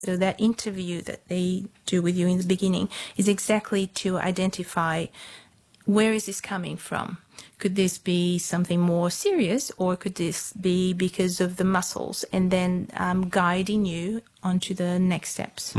So that interview that they do with you in the beginning is exactly to identify where is this coming from. Could this be something more serious, or could this be because of the muscles, and then guiding you onto the next steps.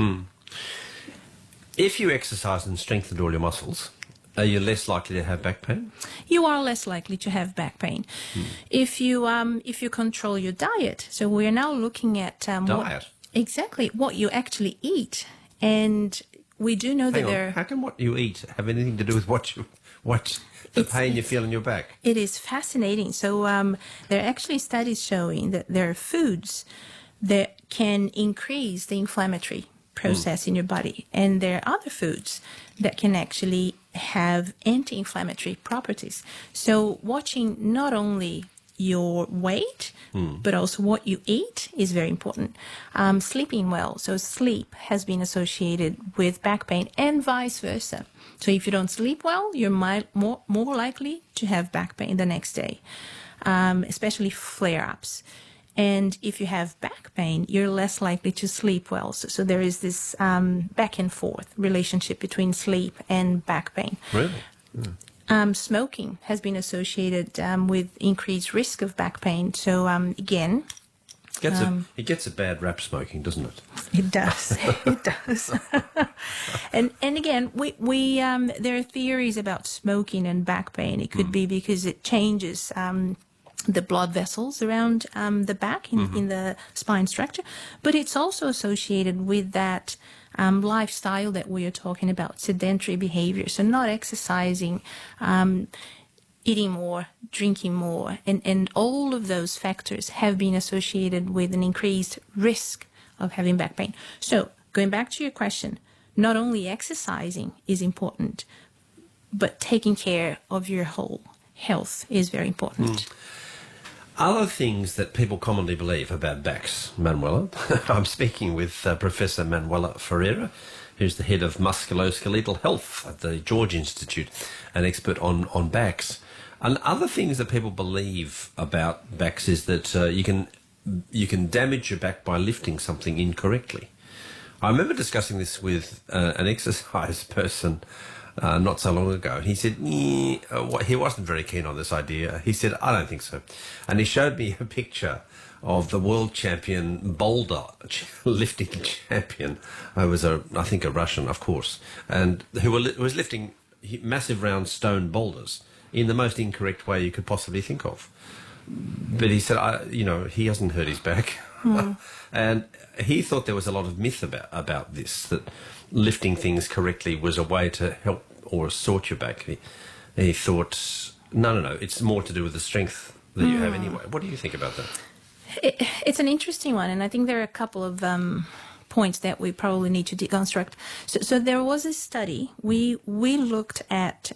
If you exercise and strengthen all your muscles, are you less likely to have back pain? You are less likely to have back pain. If you control your diet. So we are now looking at Diet? Exactly what you actually eat, and we do know that there. How can what you eat have anything to do with the pain you feel in your back? It is fascinating. So there are actually studies showing that there are foods that can increase the inflammatory process in your body, and there are other foods that can actually have anti-inflammatory properties. So watching not only your weight, but also what you eat is very important. Sleeping well. So sleep has been associated with back pain and vice versa. So if you don't sleep well, you're more likely to have back pain the next day, especially flare-ups. And if you have back pain, you're less likely to sleep well. So there is this back and forth relationship between sleep and back pain. Really? Smoking has been associated with increased risk of back pain. So again, it gets a bad rap, smoking, doesn't it? It does. It does. and again, we there are theories about smoking and back pain. It could be because it changes the blood vessels around the back in the spine structure, but it's also associated with that lifestyle that we are talking about, sedentary behavior. So not exercising, eating more, drinking more, and all of those factors have been associated with an increased risk of having back pain. So going back to your question, not only exercising is important, but taking care of your whole health is very important. Other things that people commonly believe about backs, Manuela. I'm speaking with Professor Manuela Ferreira, who's the head of musculoskeletal health at the George Institute, an expert on backs. And other things that people believe about backs is that you can damage your back by lifting something incorrectly. I remember discussing this with an exercise person not so long ago. He said he wasn't very keen on this idea. He said, I don't think so. And he showed me a picture of the world champion boulder lifting champion. I think a Russian, of course, and who was lifting massive round stone boulders in the most incorrect way you could possibly think of. But he said, he hasn't hurt his back. And he thought there was a lot of myth about this, that lifting things correctly was a way to help or sort your back. He thought, no, it's more to do with the strength that you have anyway. What do you think about that? It's an interesting one, and I think there are a couple of points that we probably need to deconstruct. So there was a study. We looked at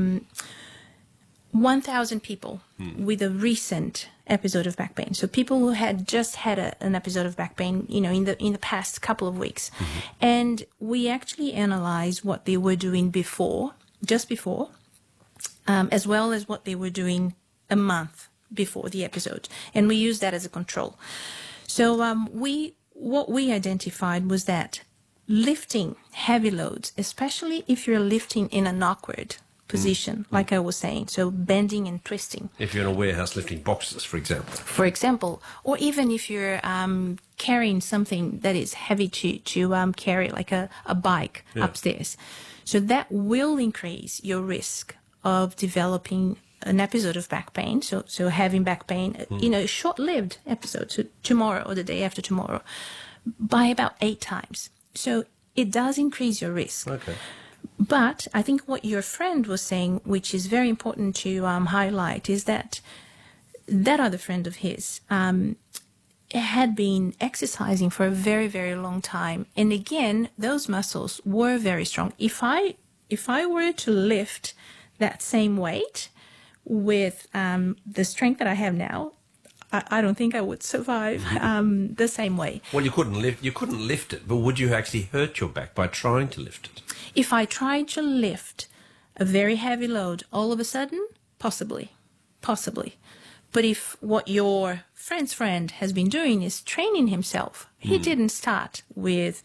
1,000 people with a recent episode of back pain. So people who had just had an episode of back pain, in the past couple of weeks. And we actually analyzed what they were doing just before, as well as what they were doing a month before the episode. And we used that as a control. So what we identified was that lifting heavy loads, especially if you're lifting in an awkward position, like I was saying, so bending and twisting. If you're in a warehouse lifting boxes, for example. Or even if you're carrying something that is heavy to carry, like a bike upstairs. So that will increase your risk of developing an episode of back pain, so having back pain, a short-lived episode, so tomorrow or the day after tomorrow, by about 8 times. So it does increase your risk. Okay. But I think what your friend was saying, which is very important to highlight, is that other friend of his had been exercising for a very, very long time. And again, those muscles were very strong. If I were to lift that same weight with the strength that I have now, I don't think I would survive the same way. Well, you couldn't lift it, but would you actually hurt your back by trying to lift it? If I tried to lift a very heavy load all of a sudden, possibly. But if what your friend's friend has been doing is training himself, he didn't start with